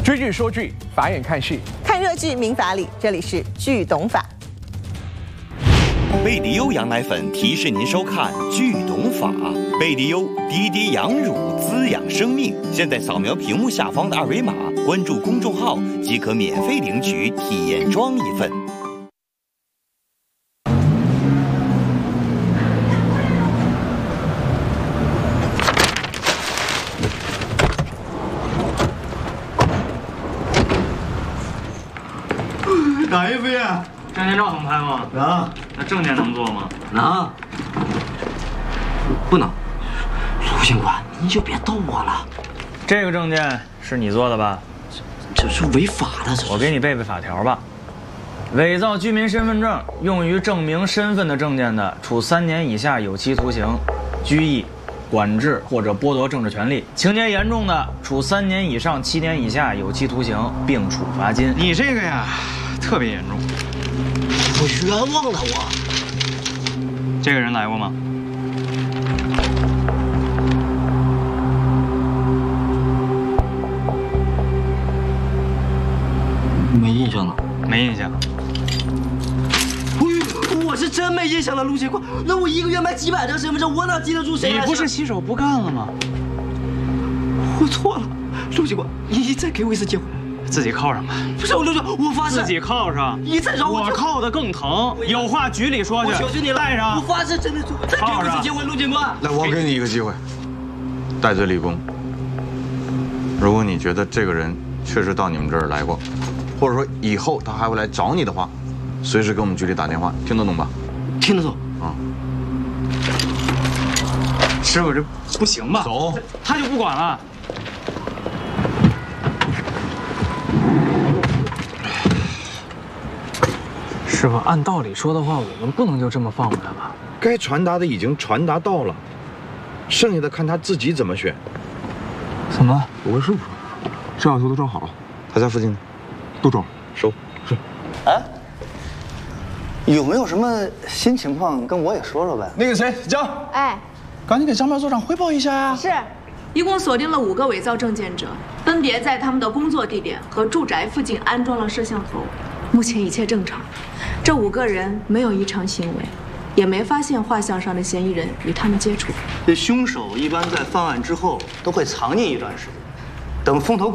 追剧说剧，法眼看戏， 看热剧民法理，这里是剧懂法。 贝迪优羊奶粉提示您收看《剧懂法》。贝迪优滴滴羊乳滋养生命。现在扫描屏幕下方的二维码，关注公众号即可免费领取体验装一份。 哪一飞啊？ 证件照能拍吗？ 能。 那证件能做吗？ 能。不能。陆警官，你就别逗我了。 这个证件是你做的吧？ 这是违法的。 我给你背背法条吧。伪造居民身份证用于证明身份的证件的，处3年以下有期徒刑、拘役、管制或者剥夺政治权利；情节严重的，处3年以上7年以下有期徒刑，并处罚金。 你这个呀，特别严重。 我冤枉了我。 这个人来过吗？ 没印象了。 没印象。 我是真没印象了，陆警官。那我一个月买几百张身份证，我哪记得住谁？ 你不是洗手不干了吗？ 我错了，陆警官，你再给我一次机会。 自己铐上吧。 不是我陆警官，我发誓。 自己铐上。 你再让我铐的更疼。有话局里说去。 我求求你了， 带上。 我发誓真的做。再给我一次机会，陆警官。 那我给你一个机会，戴罪立功。如果你觉得这个人确实到你们这儿来过，或者说以后他还会来找你的话，随时给我们局里打电话，听得懂吧？ 听得懂。 啊。 师傅，这不行吧？ 走。 他就不管了。师傅，按道理说的话，我们不能就这么放过他吧？ 该传达的已经传达到了，剩下的看他自己怎么选。 怎么？ 我跟师傅说，摄像头都装好了， 他家附近呢？ 都装收。 是。 哎，有没有什么新情况跟我也说说呗？ 那个谁，江， 哎， 赶紧给张苗所长汇报一下呀。 是， 一共锁定了5个伪造证件者，分别在他们的工作地点和住宅附近安装了摄像头。目前一切正常，这5个人没有异常行为，也没发现画像上的嫌疑人与他们接触。 这凶手一般在犯案之后都会藏匿一段时间，等风头